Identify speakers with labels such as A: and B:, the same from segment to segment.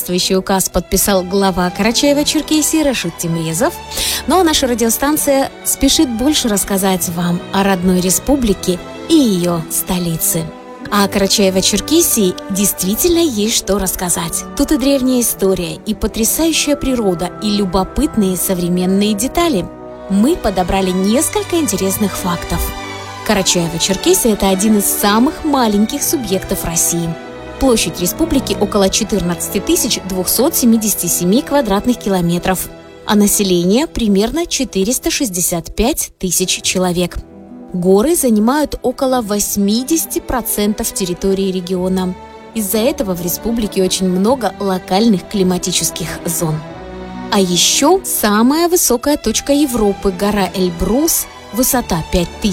A: соответствующий указ подписал глава Карачаева-Черкесии Рашид Темрезов. Ну а наша радиостанция спешит больше рассказать вам о родной республике и ее столице. А о Карачаево-Черкесии действительно есть что рассказать. Тут и древняя история, и потрясающая природа, и любопытные современные детали. Мы подобрали несколько интересных фактов. Карачаево-Черкесия – это один из самых маленьких субъектов России. Площадь республики около 14 277 квадратных километров, а население примерно 465 тысяч человек. Горы занимают около 80% территории региона. Из-за этого в республике очень много локальных климатических зон. А еще самая высокая точка Европы, гора Эльбрус, высота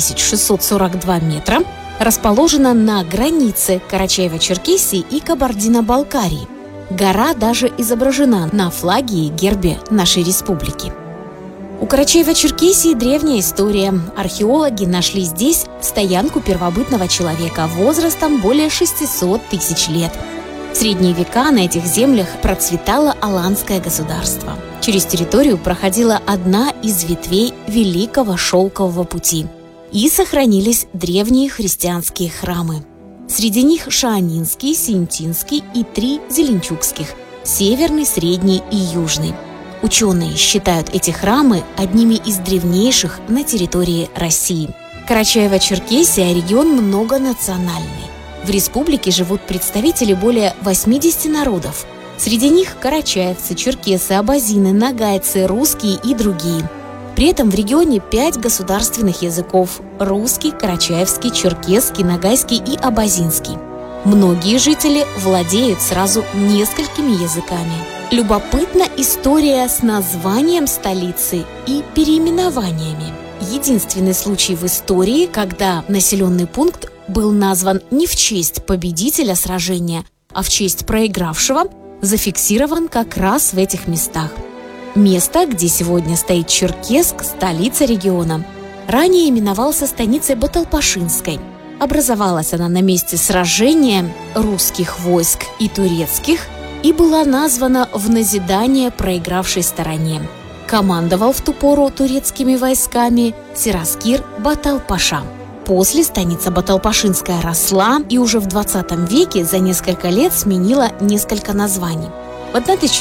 A: 5642 метра, расположена на границе Карачаево-Черкесии и Кабардино-Балкарии. Гора даже изображена на флаге и гербе нашей республики. У Карачаево-Черкесии древняя история. Археологи нашли здесь стоянку первобытного человека возрастом более 600 тысяч лет. В средние века на этих землях процветало Аланское государство. Через территорию проходила одна из ветвей Великого Шелкового пути. И сохранились древние христианские храмы. Среди них Шаанинский, Синтинский и 3 зеленчукских – северный, средний и южный. Ученые считают эти храмы одними из древнейших на территории России. Карачаево-Черкесия – регион многонациональный. В республике живут представители более 80 народов. Среди них карачаевцы, черкесы, абазины, нагайцы, русские и другие. При этом в регионе 5 государственных языков – русский, карачаевский, черкесский, нагайский и абазинский. Многие жители владеют сразу несколькими языками. Любопытна история с названием столицы и переименованиями. Единственный случай в истории, когда населенный пункт был назван не в честь победителя сражения, а в честь проигравшего, зафиксирован как раз в этих местах. Место, где сегодня стоит Черкесск, столица региона, ранее именовался станицей Баталпашинской. Образовалась она на месте сражения русских войск и турецких и была названа в назидание проигравшей стороне. Командовал в ту пору турецкими войсками Сираскир Баталпаша. После станица Баталпашинская росла и уже в 20 веке за несколько лет сменила несколько названий. В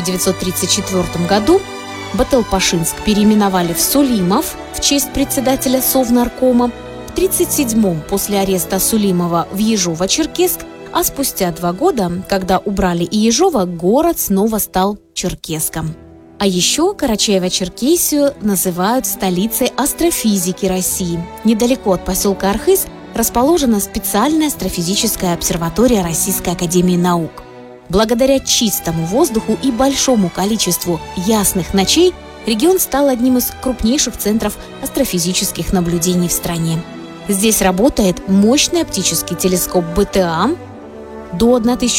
A: 1934 году Баталпашинск переименовали в Сулимов в честь председателя Совнаркома, в 1937-м после ареста Сулимова в Ежово-Черкесск, а спустя 2 года, когда убрали и Ежово, город снова стал Черкесском. А еще Карачаево-Черкесию называют столицей астрофизики России. Недалеко от поселка Архыз расположена специальная астрофизическая обсерватория Российской академии наук. Благодаря чистому воздуху и большому количеству ясных ночей регион стал одним из крупнейших центров астрофизических наблюдений в стране. Здесь работает мощный оптический телескоп БТА. До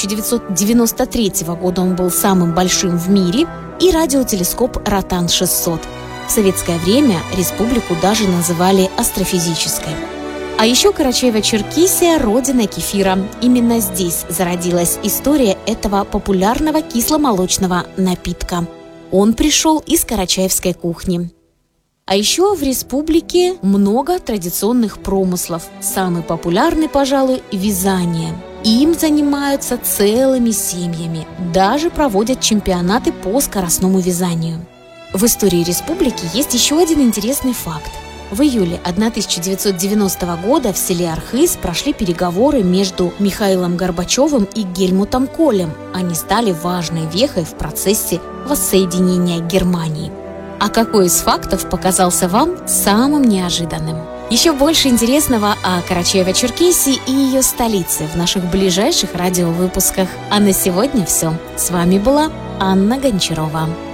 A: 1993 года он был самым большим в мире, и радиотелескоп Ротан-600. В советское время республику даже называли астрофизической. А еще Карачаево-Черкесия – родина кефира. Именно здесь зародилась история этого популярного кисломолочного напитка. Он пришел из карачаевской кухни. А еще в республике много традиционных промыслов. Самый популярный, пожалуй, вязание. Им занимаются целыми семьями. Даже проводят чемпионаты по скоростному вязанию. В истории республики есть еще один интересный факт. В июле 1990 года в селе Архыз прошли переговоры между Михаилом Горбачевым и Гельмутом Колем. Они стали важной вехой в процессе воссоединения Германии. А какой из фактов показался вам самым неожиданным? Еще больше интересного о Карачаево-Черкесии и ее столице в наших ближайших радиовыпусках. А на сегодня все. С вами была Анна Гончарова.